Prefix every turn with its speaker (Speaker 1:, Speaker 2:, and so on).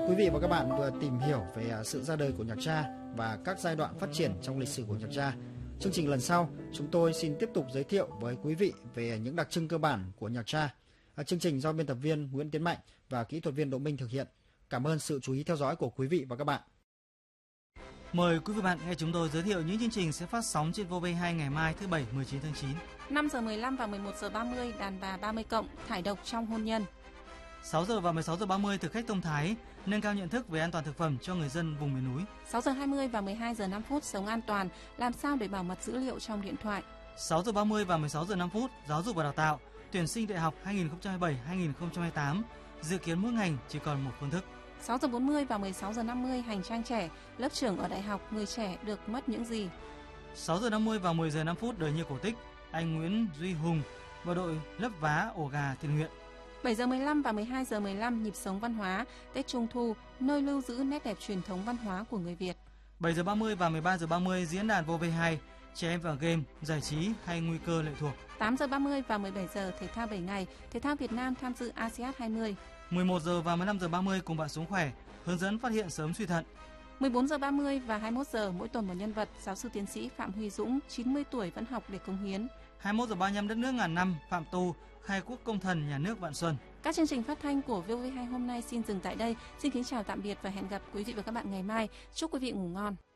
Speaker 1: Quý vị và các bạn vừa tìm hiểu về sự ra đời của nhạc Cha và các giai đoạn phát triển trong lịch sử của nhạc Cha. Chương trình lần sau, chúng tôi xin tiếp tục giới thiệu với quý vị về những đặc trưng cơ bản của nhạc Cha. Chương trình do biên tập viên Nguyễn Tiến Mạnh và kỹ thuật viên Đỗ Minh thực hiện. Cảm ơn sự chú ý theo dõi của quý vị và các bạn.
Speaker 2: Mời quý vị và bạn nghe chúng tôi giới thiệu những chương trình sẽ phát sóng trên VOV2 ngày mai thứ Bảy 19 tháng 9.
Speaker 3: 5 giờ 15 và 11 giờ 30 đàn bà 30 cộng thải độc trong hôn nhân.
Speaker 2: 6 giờ và 16 giờ 30 thực khách thông thái, nâng cao nhận thức về an toàn thực phẩm cho người dân vùng miền núi.
Speaker 3: 6 giờ 20 và 12 giờ 5 phút sống an toàn, làm sao để bảo mật dữ liệu trong điện thoại.
Speaker 2: 6 giờ 30 và 16 giờ 5 phút giáo dục và đào tạo, tuyển sinh đại học 2027-2028, dự kiến mỗi ngành chỉ còn một phương thức.
Speaker 3: 6 giờ 40 và 16 giờ 50 hành trang trẻ, lớp trưởng ở đại học, người trẻ được mất những gì.
Speaker 2: 6 giờ 50 và 10 giờ 5 phút đời như cổ tích, anh Nguyễn Duy Hùng và đội lấp vá ổ gà Thiện Nguyện.
Speaker 3: 7 giờ 15 và 12 giờ 15 nhịp sống văn hóa, Tết Trung thu, nơi lưu giữ nét đẹp truyền thống văn hóa của người Việt.
Speaker 2: 7 giờ 30 và 13 giờ 30 diễn đàn VOV2, trẻ em và game, giải trí hay nguy cơ lệ thuộc.
Speaker 3: 8 giờ 30 và 17 giờ thể thao 7 ngày, thể thao Việt Nam tham dự ASEAN 20.
Speaker 2: 11 giờ và 15 giờ 30 cùng bạn sống khỏe, hướng dẫn phát hiện sớm suy thận.
Speaker 3: 14 giờ 30 và 21 giờ mỗi tuần một nhân vật, giáo sư tiến sĩ Phạm Huy Dũng, 90 tuổi vẫn học để cống hiến.
Speaker 2: 21 giờ 35 đất nước ngàn năm, Phạm Tu, khai quốc công thần nhà nước vạn xuân.
Speaker 3: Các chương trình phát thanh của VOV2 hôm nay xin dừng tại đây. Xin kính chào tạm biệt và hẹn gặp quý vị và các bạn ngày mai. Chúc quý vị ngủ ngon.